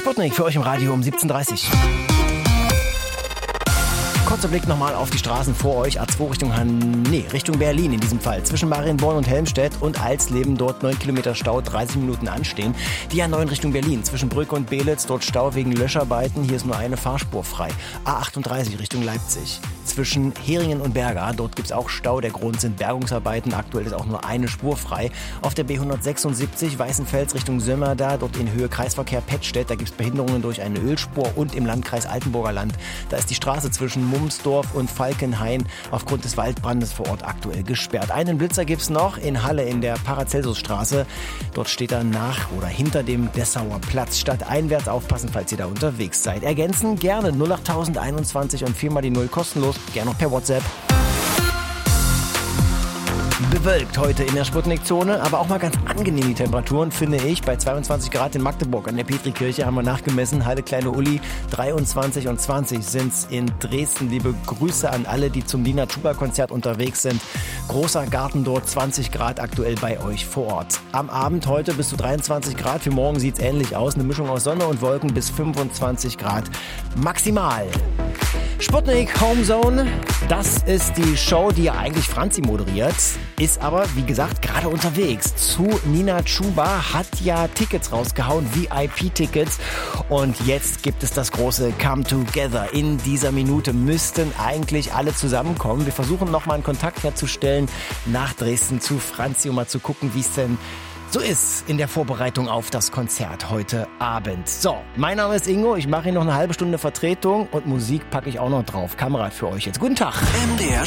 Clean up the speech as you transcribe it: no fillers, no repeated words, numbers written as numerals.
Sputnik für euch im Radio um 17:30 Uhr. Kurzer Blick nochmal auf die Straßen vor euch. A2 Richtung Berlin in diesem Fall. Zwischen Marienborn und Helmstedt und Alsleben dort 9 Kilometer Stau, 30 Minuten anstehen. Die A9 Richtung Berlin. Zwischen Brücke und Belitz dort Stau wegen Löscharbeiten. Hier ist nur eine Fahrspur frei. A38 Richtung Leipzig. Zwischen Heringen und Berga. Dort gibt es auch Stau. Der Grund sind Bergungsarbeiten. Aktuell ist auch nur eine Spur frei. Auf der B176 Weißenfels Richtung Sömmerda. Dort in Höhe Kreisverkehr Pettstedt. Da gibt es Behinderungen durch eine Ölspur. Und im Landkreis Altenburger Land. Da ist die Straße zwischen Mumsdorf und Falkenhain aufgrund des Waldbrandes vor Ort aktuell gesperrt. Einen Blitzer gibt's noch in Halle in der Paracelsusstraße. Dort steht er nach oder hinter dem Dessauer Platz. Stadteinwärts aufpassen, falls ihr da unterwegs seid. Ergänzen gerne 08021 und 4 mal die 0 kostenlos. Gerne noch per WhatsApp. Bewölkt heute in der Sputnik-Zone, aber auch mal ganz angenehm die Temperaturen, finde ich. Bei 22 Grad in Magdeburg an der Petrikirche haben wir nachgemessen. Heide Kleine Uli, 23 und 20 sind's in Dresden. Liebe Grüße an alle, die zum Nina Chuba-Konzert unterwegs sind. Großer Garten dort, 20 Grad aktuell bei euch vor Ort. Am Abend heute bis zu 23 Grad, für morgen sieht's ähnlich aus. Eine Mischung aus Sonne und Wolken bis 25 Grad maximal. Sputnik Homezone, das ist die Show, die ja eigentlich Franzi moderiert, ist aber, wie gesagt, gerade unterwegs zu Nina Chuba, hat ja Tickets rausgehauen, VIP-Tickets, und jetzt gibt es das große Come Together. In dieser Minute müssten eigentlich alle zusammenkommen. Wir versuchen nochmal einen Kontakt herzustellen nach Dresden zu Franzi, um mal zu gucken, wie es denn so ist in der Vorbereitung auf das Konzert heute Abend. So, mein Name ist Ingo, ich mache hier noch eine halbe Stunde Vertretung und Musik packe ich auch noch drauf. Kamerad für euch jetzt. Guten Tag. MDR